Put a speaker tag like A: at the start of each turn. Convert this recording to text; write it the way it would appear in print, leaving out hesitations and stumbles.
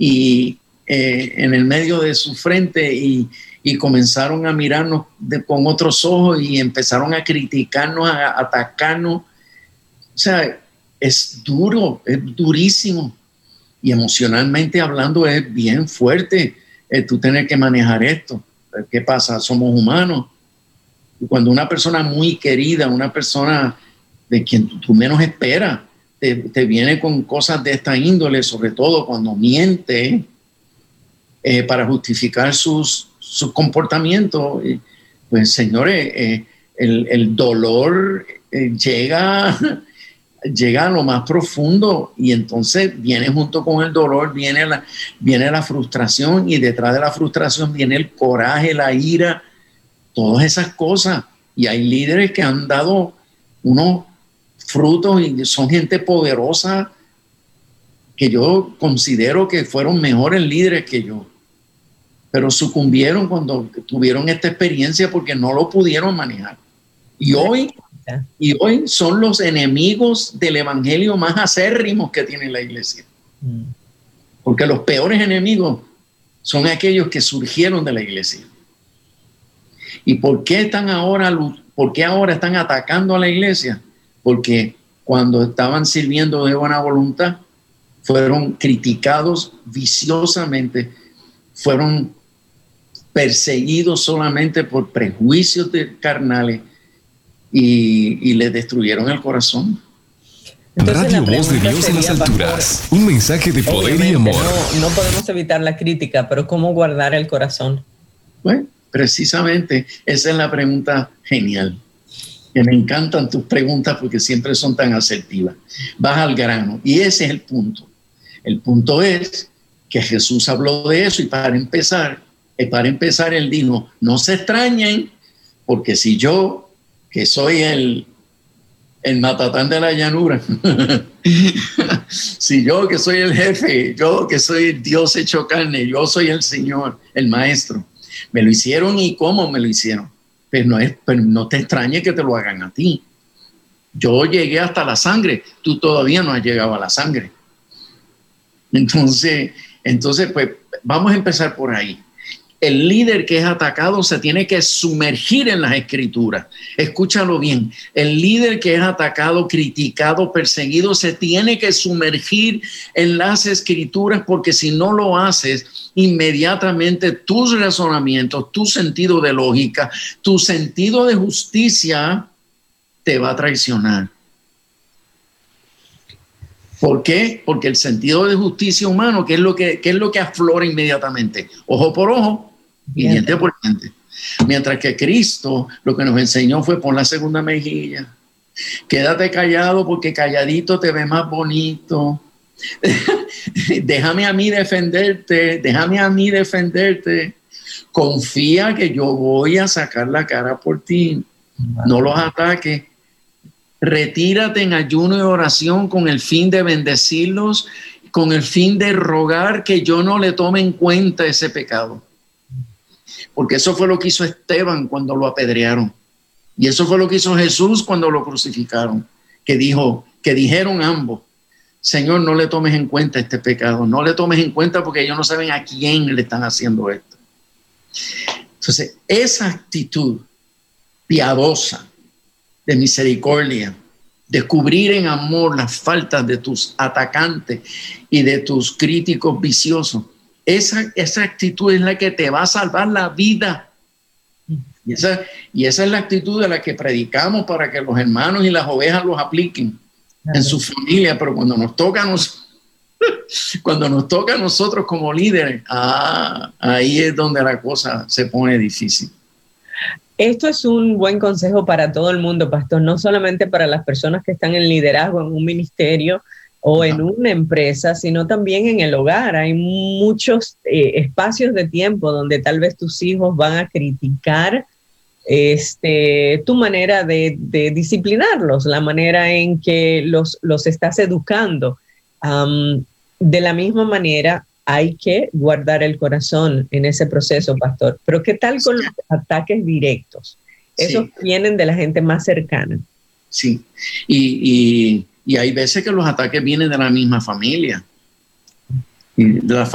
A: y en el medio de su frente y comenzaron a mirarnos con otros ojos y empezaron a criticarnos, a atacarnos. O sea, es duro, es durísimo. Y emocionalmente hablando es bien fuerte tú tener que manejar esto. ¿Qué pasa? Somos humanos. Y cuando una persona muy querida, una persona de quien tú menos esperas, te viene con cosas de esta índole, sobre todo cuando miente para justificar sus comportamientos, pues señores, el dolor llega a lo más profundo y entonces viene junto con el dolor, viene la frustración y detrás de la frustración viene el coraje, la ira, todas esas cosas. Y hay líderes que han dado unos frutos y son gente poderosa que yo considero que fueron mejores líderes que yo, pero sucumbieron cuando tuvieron esta experiencia porque no lo pudieron manejar. Y hoy son los enemigos del evangelio más acérrimos que tiene la iglesia. Porque los peores enemigos son aquellos que surgieron de la iglesia. ¿Y por qué ahora están atacando a la iglesia? Porque cuando estaban sirviendo de buena voluntad, fueron criticados viciosamente, fueron perseguidos solamente por prejuicios carnales y les destruyeron el corazón.
B: Entonces, Radio Voz de Dios en las alturas. Un mensaje de poder y amor.
C: No podemos evitar la crítica, pero ¿cómo guardar el corazón?
A: Bueno, precisamente esa es la pregunta genial. Que me encantan tus preguntas porque siempre son tan asertivas. Vas al grano y ese es el punto. El punto es que Jesús habló de eso y para empezar él dijo, no se extrañen porque si yo, que soy el matatán de la llanura, si yo que soy el jefe, yo que soy el Dios hecho carne, yo soy el Señor, el Maestro, me lo hicieron y cómo me lo hicieron. Pero no te extrañes que te lo hagan a ti. Yo llegué hasta la sangre, tú todavía no has llegado a la sangre. Entonces, pues vamos a empezar por ahí. El líder que es atacado se tiene que sumergir en las escrituras. Escúchalo bien. El líder que es atacado, criticado, perseguido, se tiene que sumergir en las escrituras porque si no lo haces, inmediatamente tus razonamientos, tu sentido de lógica, tu sentido de justicia te va a traicionar. ¿Por qué? Porque el sentido de justicia humano, ¿qué es lo que aflora inmediatamente? Ojo por ojo y diente por diente. Mientras que Cristo lo que nos enseñó fue pon la segunda mejilla. Quédate callado porque calladito te ve más bonito. Déjame a mí defenderte. Confía que yo voy a sacar la cara por ti. No los ataques. Retírate en ayuno y oración con el fin de bendecirlos, con el fin de rogar que yo no le tome en cuenta ese pecado. Porque eso fue lo que hizo Esteban cuando lo apedrearon. Y eso fue lo que hizo Jesús cuando lo crucificaron. Que dijeron ambos, Señor, no le tomes en cuenta este pecado. No le tomes en cuenta porque ellos no saben a quién le están haciendo esto. Entonces, esa actitud piadosa, de misericordia, de cubrir en amor las faltas de tus atacantes y de tus críticos viciosos. Esa actitud es la que te va a salvar la vida. Y esa es la actitud de la que predicamos para que los hermanos y las ovejas los apliquen en su familia, pero cuando nos toca a nosotros como líderes, ahí es donde la cosa se pone difícil.
C: Esto es un buen consejo para todo el mundo, pastor, no solamente para las personas que están en liderazgo en un ministerio o en una empresa, sino también en el hogar. Hay muchos espacios de tiempo donde tal vez tus hijos van a criticar tu manera de disciplinarlos, la manera en que los estás educando. De la misma manera, hay que guardar el corazón en ese proceso, pastor. Pero ¿qué tal con los ataques directos? Esos vienen de la gente más cercana.
A: Sí, y hay veces que los ataques vienen de la misma familia. Y de la